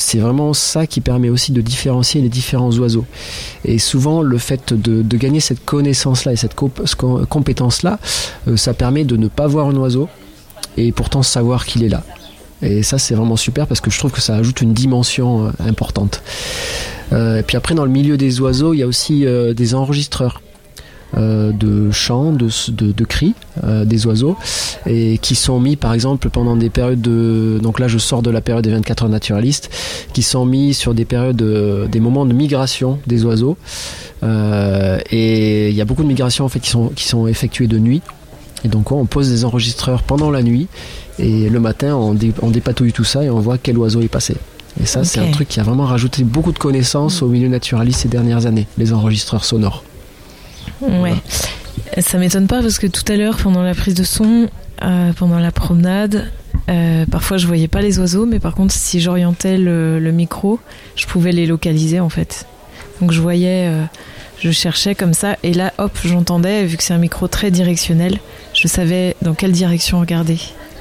c'est vraiment ça qui permet aussi de différencier les différents oiseaux. Et souvent, le fait de gagner cette connaissance-là et cette compétence-là, ça permet de ne pas voir un oiseau et pourtant savoir qu'il est là. Et ça, c'est vraiment super parce que je trouve que ça ajoute une dimension importante. Et puis après, dans le milieu des oiseaux, il y a aussi des enregistreurs de chants, de cris des oiseaux, et qui sont mis par exemple pendant des périodes donc là je sors de la période des 24 heures naturalistes, qui sont mis sur des périodes des moments de migration des oiseaux, et il y a beaucoup de migrations en fait qui sont effectuées de nuit, et donc on pose des enregistreurs pendant la nuit et le matin on dépatouille tout ça et on voit quel oiseau est passé. Et ça, c'est un truc qui a vraiment rajouté beaucoup de connaissances au milieu naturaliste ces dernières années, les enregistreurs sonores. Ouais, ça m'étonne pas parce que tout à l'heure, pendant la prise de son, pendant la promenade, parfois je voyais pas les oiseaux, mais par contre, si j'orientais le micro, je pouvais les localiser en fait. Donc je voyais, je cherchais comme ça, et là, hop, j'entendais, vu que c'est un micro très directionnel, je savais dans quelle direction regarder.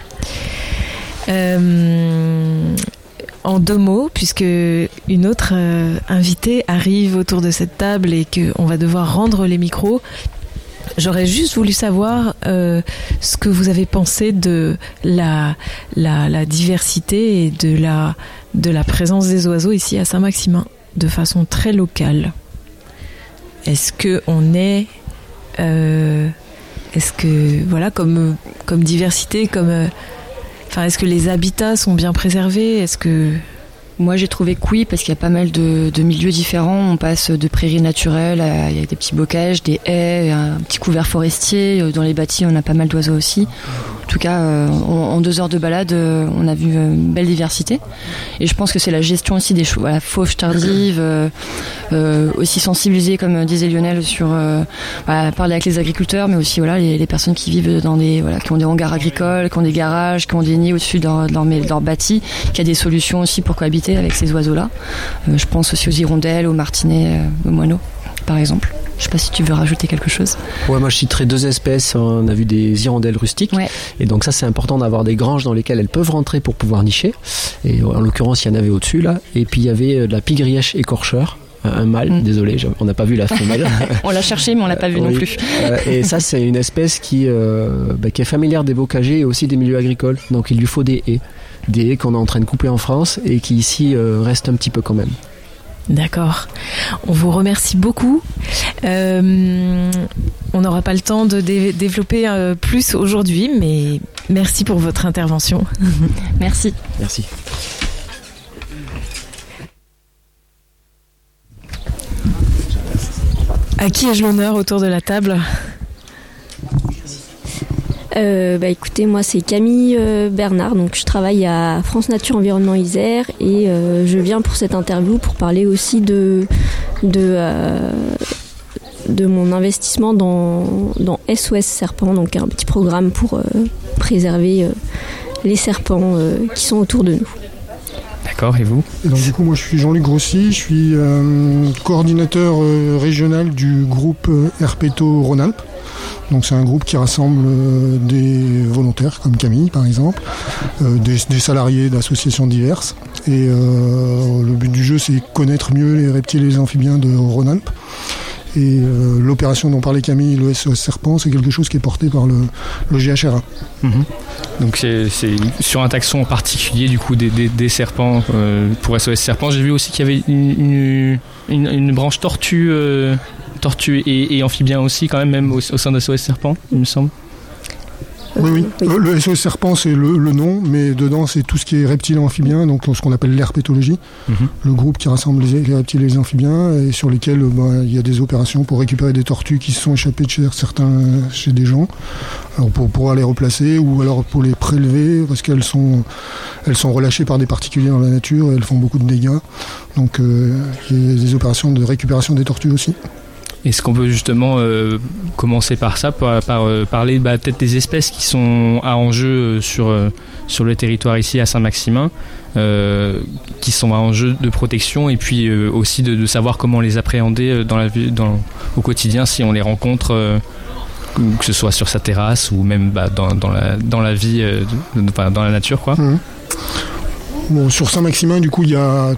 En 2 mots, puisque une autre invitée arrive autour de cette table et qu'on va devoir rendre les micros, j'aurais juste voulu savoir ce que vous avez pensé de la diversité et de la présence des oiseaux ici à Saint-Maximin, de façon très locale. Est-ce que on est... est-ce que, voilà, comme diversité, est-ce que les habitats sont bien préservés ? Est-ce que... Moi, j'ai trouvé que oui, parce qu'il y a pas mal de milieux différents. On passe de prairies naturelles il y a des petits bocages, des haies, un petit couvert forestier. Dans les bâtis, on a pas mal d'oiseaux aussi. En tout cas, en 2 heures de balade, on a vu une belle diversité. Et je pense que c'est la gestion aussi des fauves tardives, aussi sensibilisées, comme disait Lionel, sur parler avec les agriculteurs, mais aussi les personnes qui vivent dans qui ont des hangars agricoles, qui ont des garages, qui ont des nids au-dessus de leur bâti, qui a des solutions aussi pour cohabiter avec ces oiseaux-là. Je pense aussi aux hirondelles, aux martinets, aux moineaux, par exemple. Je sais pas si tu veux rajouter quelque chose. Ouais, moi je citerai 2 espèces. On a vu des hirondelles rustiques. Ouais. Et donc ça, c'est important d'avoir des granges dans lesquelles elles peuvent rentrer pour pouvoir nicher. Et en l'occurrence, il y en avait au-dessus là. Et puis il y avait de la pigrièche écorcheur. Un mâle, désolé, on n'a pas vu la femelle. On l'a cherché, mais on l'a pas vu non plus. Et ça, c'est une espèce qui est familière des bocagers et aussi des milieux agricoles. Donc il lui faut des haies qu'on est en train de couper en France et qui ici restent un petit peu quand même. D'accord. On vous remercie beaucoup. On n'aura pas le temps de développer plus aujourd'hui, mais merci pour votre intervention. Merci. Merci. À qui ai-je l'honneur autour de la table ? Écoutez, moi c'est Camille Bernard, donc je travaille à France Nature Environnement Isère et je viens pour cette interview pour parler aussi de mon investissement dans SOS Serpents, donc un petit programme pour préserver les serpents qui sont autour de nous. D'accord, et vous ? Et donc du coup, moi je suis Jean-Luc Grossi, je suis coordinateur régional du groupe Herpeto Rhône-Alpes. Donc c'est un groupe qui rassemble des volontaires comme Camille par exemple, des salariés d'associations diverses. Et le but du jeu, c'est connaître mieux les reptiles et les amphibiens de Rhône-Alpes. Et l'opération dont parlait Camille, le SOS Serpent, c'est quelque chose qui est porté par le GHRA. Mmh. Donc c'est sur un taxon en particulier du coup des serpents pour SOS Serpent. J'ai vu aussi qu'il y avait une branche tortue et amphibien aussi quand même au sein de SOS Serpent, il me semble. Oui. Le SOS Serpent, c'est le nom, mais dedans, c'est tout ce qui est reptiles et amphibiens, donc ce qu'on appelle l'herpétologie, le groupe qui rassemble les reptiles et les amphibiens, et sur lesquels il y a des opérations pour récupérer des tortues qui se sont échappées de chez des gens, alors pour pouvoir les replacer, ou alors pour les prélever, parce qu'elles sont relâchées par des particuliers dans la nature, et elles font beaucoup de dégâts. Donc il y a des opérations de récupération des tortues aussi. Est-ce qu'on peut justement commencer par ça, par parler peut-être des espèces qui sont à enjeu sur le territoire ici à Saint-Maximin, qui sont à enjeu de protection, et puis aussi de savoir comment les appréhender au quotidien si on les rencontre, que ce soit sur sa terrasse ou même dans la vie, dans la nature, quoi. Bon, sur Saint-Maximin, du coup, il y a